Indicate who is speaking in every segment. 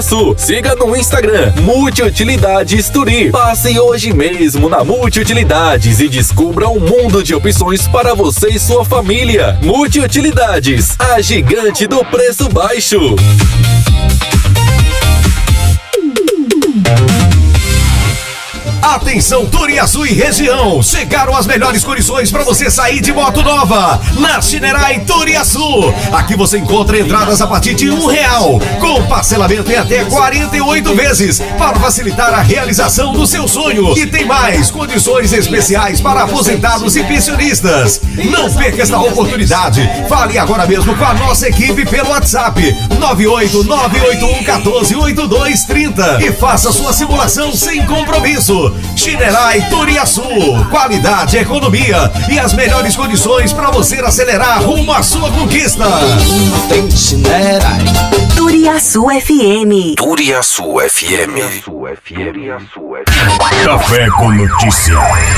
Speaker 1: Siga no Instagram Multiutilidades Turi. Passe hoje mesmo na Multiutilidades e descubra um mundo de opções para você e sua família. Multiutilidades, a gigante do preço baixo.
Speaker 2: Atenção, Turiaçu e região! Chegaram as melhores condições para você sair de moto nova na Shinerai Turiaçu. Aqui você encontra entradas a partir de R$1, com parcelamento em até 48 vezes para facilitar a realização do seu sonho. E tem mais condições especiais para aposentados e pensionistas. Não perca esta oportunidade. Fale agora mesmo com a nossa equipe pelo WhatsApp 98981148230 e faça sua simulação sem compromisso. Shinerai Turiaçu, qualidade, economia e as melhores condições para você acelerar rumo à sua conquista.
Speaker 3: Tem Shinerai.
Speaker 4: Turiaçu FM.
Speaker 3: Turiaçu FM.
Speaker 2: Café com notícia.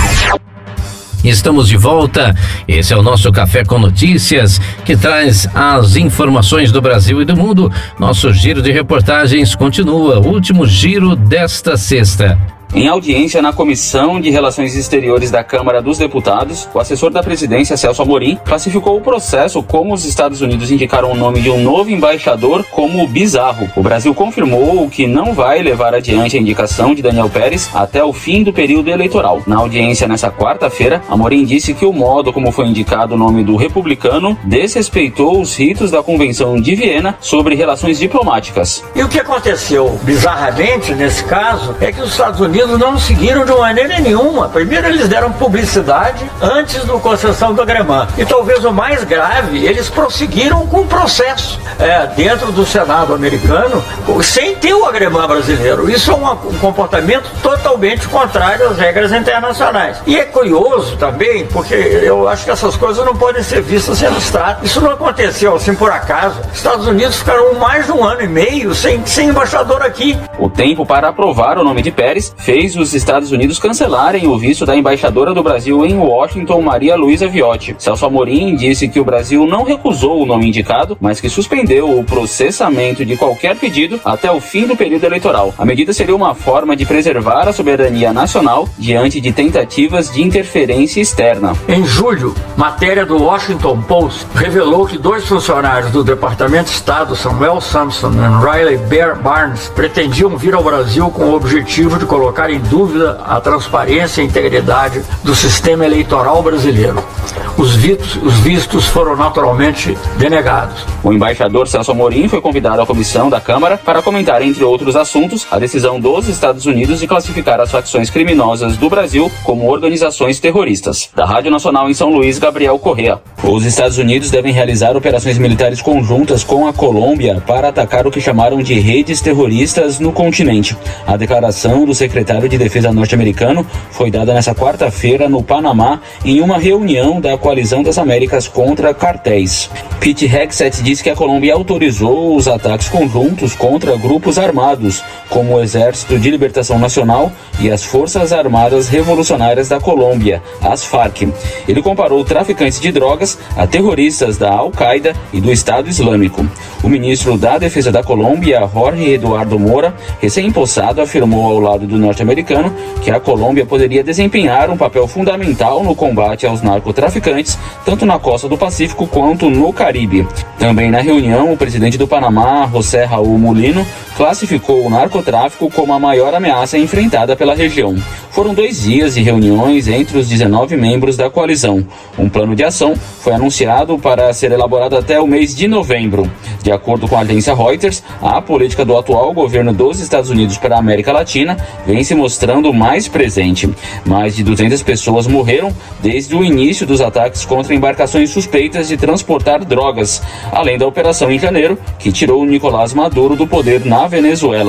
Speaker 5: Estamos de volta. Esse é o nosso Café com Notícias, que traz as informações do Brasil e do mundo. Nosso giro de reportagens continua. O último giro desta sexta.
Speaker 6: Em audiência na Comissão de Relações Exteriores da Câmara dos Deputados, o assessor da presidência, Celso Amorim, classificou o processo como os Estados Unidos indicaram o nome de um novo embaixador como bizarro. O Brasil confirmou que não vai levar adiante a indicação de Daniel Pérez até o fim do período eleitoral. Na audiência nesta quarta-feira, Amorim disse que o modo como foi indicado o nome do republicano desrespeitou os ritos da Convenção de Viena sobre relações diplomáticas.
Speaker 7: E o que aconteceu bizarramente nesse caso é que os Estados Unidos não seguiram de maneira nenhuma. Primeiro eles deram publicidade antes da concessão do agremã. E talvez o mais grave, eles prosseguiram com o processo dentro do Senado americano sem ter o agremã brasileiro. Isso é um comportamento totalmente contrário às regras internacionais. E é curioso também, porque eu acho que essas coisas não podem ser vistas sem abstrato. Isso não aconteceu assim por acaso. Os Estados Unidos ficaram mais de 1 ano e meio sem embaixador aqui.
Speaker 6: O tempo para aprovar o nome de Pérez fez os Estados Unidos cancelarem o visto da embaixadora do Brasil em Washington, Maria Luísa Viotti. Celso Amorim disse que o Brasil não recusou o nome indicado, mas que suspendeu o processamento de qualquer pedido até o fim do período eleitoral. A medida seria uma forma de preservar a soberania nacional diante de tentativas de interferência externa.
Speaker 7: Em julho, matéria do Washington Post revelou que 2 funcionários do Departamento de Estado, Samuel Sampson e Riley Barnes, pretendiam vir ao Brasil com o objetivo de colocar em dúvida a transparência e integridade do sistema eleitoral brasileiro. Os vistos foram naturalmente denegados.
Speaker 6: O embaixador Celso Amorim foi convidado à comissão da Câmara para comentar, entre outros assuntos, a decisão dos Estados Unidos de classificar as facções criminosas do Brasil como organizações terroristas. Da Rádio Nacional em São Luís, Gabriel Correa. Os Estados Unidos devem realizar operações militares conjuntas com a Colômbia para atacar o que chamaram de redes terroristas no continente. A declaração do secretário de Defesa norte-americano foi dada nesta quarta-feira no Panamá em uma reunião da Coalizão das Américas contra cartéis. Pete Hegseth disse que a Colômbia autorizou os ataques conjuntos contra grupos armados, como o Exército de Libertação Nacional e as Forças Armadas Revolucionárias da Colômbia, as FARC. Ele comparou traficantes de drogas a terroristas da Al-Qaeda e do Estado Islâmico. O ministro da Defesa da Colômbia, Jorge Eduardo Moura, recém-impossado, afirmou ao lado do norte-americano que a Colômbia poderia desempenhar um papel fundamental no combate aos narcotraficantes, tanto na costa do Pacífico quanto no Caribe. Também na reunião, o presidente do Panamá, José Raul Mulino, classificou o narcotráfico como a maior ameaça enfrentada pela região. Foram 2 dias de reuniões entre os 19 membros da coalizão. Um plano de ação foi anunciado para ser elaborado até o mês de novembro. De acordo com a agência Reuters, a política do atual governo dos Estados Unidos para a América Latina vem se mostrando mais presente. Mais de 200 pessoas morreram desde o início dos ataques contra embarcações suspeitas de transportar drogas, além da operação em janeiro, que tirou Nicolás Maduro do poder na Venezuela.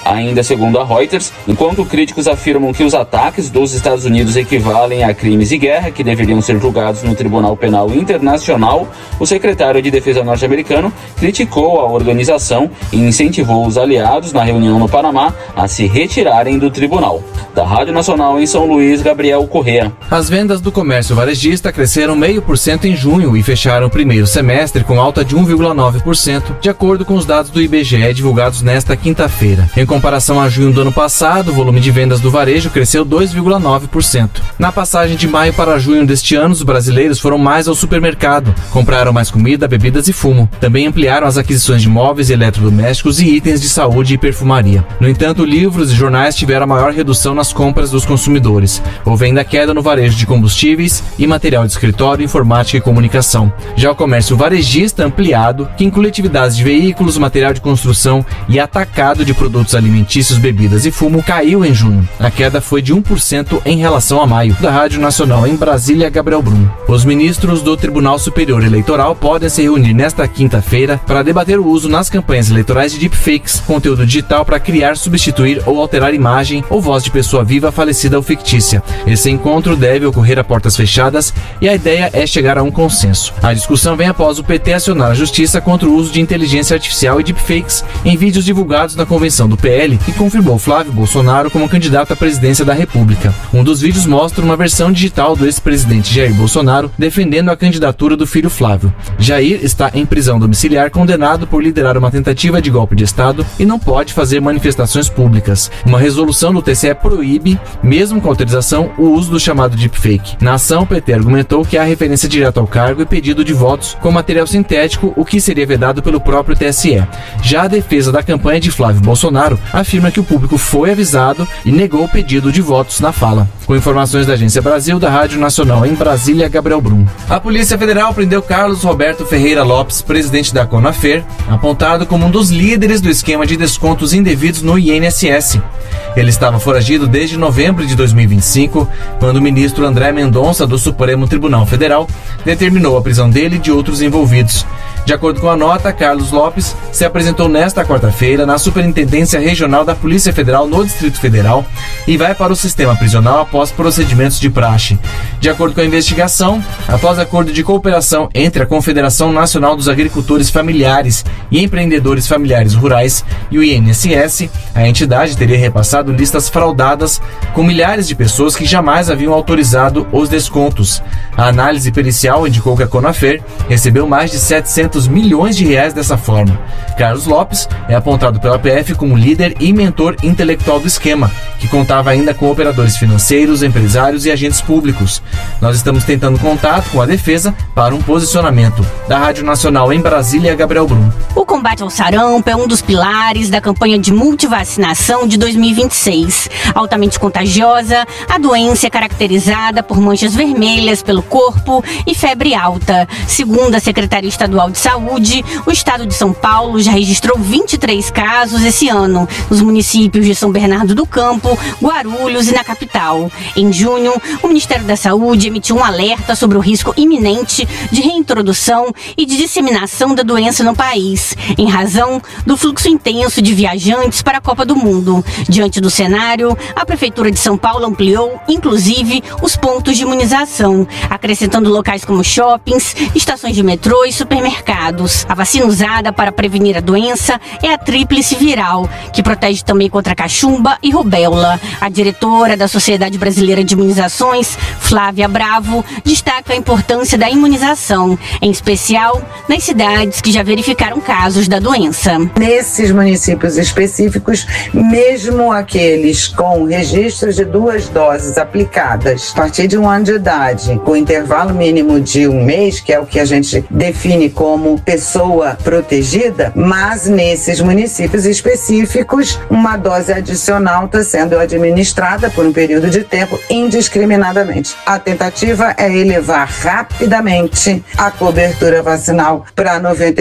Speaker 6: Ainda segundo a Reuters, enquanto críticos afirmam que os ataques dos Estados Unidos equivalem a crimes de guerra que deveriam ser julgados no Tribunal Penal Internacional, o secretário de Defesa norte-americano criticou a organização e incentivou os aliados na reunião no Panamá a se retirarem do tribunal. Da Rádio Nacional em São Luís, Gabriel Correa.
Speaker 8: As vendas do comércio varejista cresceram 0,5% em junho e fecharam o primeiro semestre com alta de 1,9%, de acordo com os dados do IBGE divulgados nesta quinta-feira. Em comparação a junho do ano passado, o volume de vendas do varejo cresceu 2,9%. Na passagem de maio para junho deste ano, os brasileiros foram mais ao supermercado, compraram mais comida, bebidas e fumo. Também ampliaram as aquisições de móveis e eletrodomésticos e itens de saúde e perfumaria. No entanto, livros e jornais tiveram a maior redução nas compras dos consumidores. Houve ainda queda no varejo de combustíveis e material de escritório, informática e comunicação. Já o comércio varejista ampliado, que inclui atividades de veículos, material de construção e atacado de produtos alimentícios, bebidas e fumo, caiu em junho. A queda foi de 1% em relação a maio. Da Rádio Nacional em Brasília, Gabriel Brum. Os ministros do Tribunal Superior Eleitoral podem se reunir nesta quinta-feira para debater o uso nas campanhas eleitorais de deepfakes, conteúdo digital para criar, substituir ou alterar imagem ou voz de pessoa viva, falecida ou fictícia. Esse encontro deve ocorrer a portas fechadas e a ideia é chegar a um consenso. A discussão vem após o PT acionar a justiça contra o uso de inteligência artificial e deepfakes em vídeos divulgados na convenção do PL, que confirmou Flávio Bolsonaro como candidato à presidência da República. Um dos vídeos mostra uma versão digital do ex-presidente Jair Bolsonaro defendendo a candidatura do filho Flávio. Jair está em prisão domiciliar, condenado por liderar uma tentativa de golpe de Estado e não pode fazer manifestações públicas. Uma resolução do TSE proíbe, mesmo com autorização, o uso do chamado deepfake. Na ação, o PT argumentou que há referência direta ao cargo e pedido de votos com material sintético, o que seria vedado pelo próprio TSE. Já a defesa da campanha de Flávio Bolsonaro afirma que o público foi avisado e negou o pedido de votos na fala. Com informações da Agência Brasil, da Rádio Nacional em Brasília, Gabriel Brum. A Polícia Federal prendeu Carlos Roberto Ferreira Lopes, presidente da Conafer, apontado como um dos líderes do esquema de descontos indevidos no INSS. Ele estava foragido desde novembro de 2025, quando o ministro André Mendonça, do Supremo Tribunal Federal, determinou a prisão dele e de outros envolvidos. De acordo com a nota, Carlos Lopes se apresentou nesta quarta-feira na Superintendência Regional da Polícia Federal no Distrito Federal e vai para o sistema prisional após procedimentos de praxe. De acordo com a investigação, após acordo de cooperação entre a Confederação Nacional dos Agricultores Familiares e Empreendedores Familiares Rurais e o INSS, a entidade teria repassado listas fraudadas com milhares de pessoas que jamais haviam autorizado os descontos. A análise pericial indicou que a Conafer recebeu mais de 700 milhões de reais dessa forma. Carlos Lopes é apontado pela PF como líder e mentor intelectual do esquema, que contava ainda com operadores financeiros, empresários e agentes públicos. Nós estamos tentando contato com a defesa para um posicionamento. Da Rádio Nacional em Brasília, Gabriel Brum.
Speaker 9: O combate ao sarampo é um dos pilares da campanha de multivacinação de 2026. Altamente contagiosa, a doença é caracterizada por manchas vermelhas pelo corpo e febre alta. Segundo a Secretaria Estadual de Saúde, o estado de São Paulo já registrou 23 casos esse ano, nos municípios de São Bernardo do Campo, Guarulhos e na capital. Em junho, o Ministério da Saúde emitiu um alerta sobre o risco iminente de reintrodução e de disseminação da doença no país, em razão do fluxo intenso de viajantes para a Copa do Mundo. Diante do cenário, a Prefeitura de São Paulo ampliou, inclusive, os pontos de imunização, acrescentando locais como shoppings, estações de metrô e supermercados. A vacina usada para prevenir a doença é a tríplice viral, que protege também contra cachumba e rubéola. A diretora da Sociedade Brasileira de Imunizações, Flávia Bravo, destaca a importância da imunização, em especial nas cidades que já verificaram casos da doença.
Speaker 10: Nesses municípios específicos, mesmo aqueles com registros de 2 doses aplicadas a partir de 1 ano de idade, com intervalo mínimo de 1 mês, que é o que a gente define como pessoa protegida, mas nesses municípios específicos, uma dose adicional está sendo administrada por um período de tempo indiscriminadamente. A tentativa é elevar rapidamente a cobertura vacinal para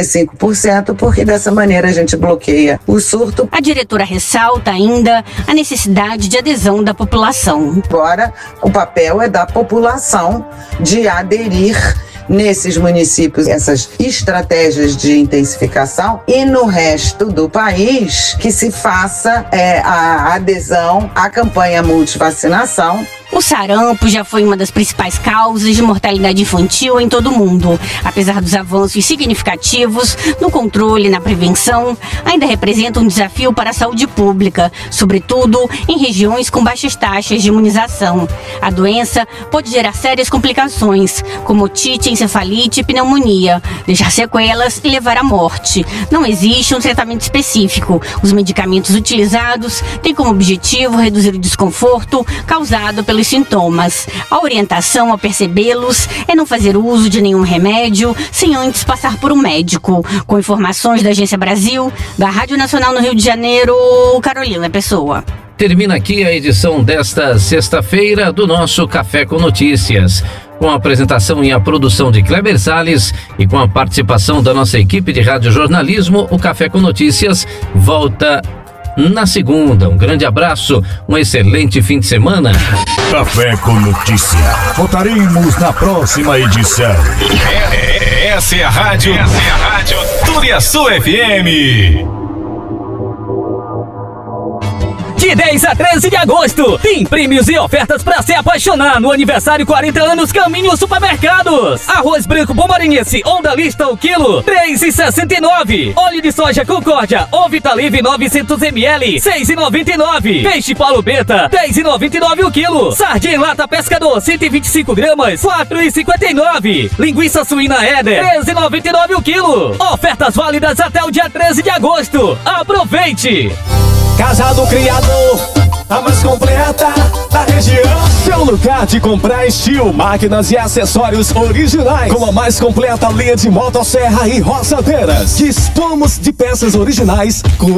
Speaker 10: 95%, porque dessa maneira a gente bloqueia o surto.
Speaker 9: A diretora ressalta ainda a necessidade de adesão da população.
Speaker 10: Agora, o papel é da população de aderir nesses municípios essas estratégias de intensificação e no resto do país que se faça a adesão à campanha multivacinação.
Speaker 9: O sarampo já foi uma das principais causas de mortalidade infantil em todo o mundo. Apesar dos avanços significativos no controle e na prevenção, ainda representa um desafio para a saúde pública, sobretudo em regiões com baixas taxas de imunização. A doença pode gerar sérias complicações, como otite, encefalite e pneumonia, deixar sequelas e levar à morte. Não existe um tratamento específico. Os medicamentos utilizados têm como objetivo reduzir o desconforto causado pelos sintomas. A orientação ao percebê-los é não fazer uso de nenhum remédio sem antes passar por um médico. Com informações da Agência Brasil, da Rádio Nacional no Rio de Janeiro, Carolina Pessoa.
Speaker 5: Termina aqui a edição desta sexta-feira do nosso Café com Notícias. Com a apresentação e a produção de Kleber Salles e com a participação da nossa equipe de radiojornalismo, o Café com Notícias volta na segunda. Um grande abraço, um excelente fim de semana.
Speaker 2: Café com Notícia. Voltaremos na próxima edição.
Speaker 11: Essa é a Rádio Turiaçu FM. De 10 a 13 de agosto, tem prêmios e ofertas para se apaixonar no aniversário 40 anos Caminho Supermercados. Arroz branco Bomarinense Onda Lista o quilo, R$3,69. Óleo de soja Concórdia ou Vitalive 900 ml, R$6,99. Peixe Paulo Beta, R$10,99 o quilo. Sardinha em lata Pescador, 125 gramas, R$4,59. Linguiça suína Éder, R$13,99 o quilo. Ofertas válidas até o dia 13 de agosto. Aproveite!
Speaker 12: Casa do Criador, a mais completa da região. Seu lugar de comprar estilo, máquinas e acessórios originais, com a mais completa linha de motosserra e roçadeiras. Dispomos de peças originais com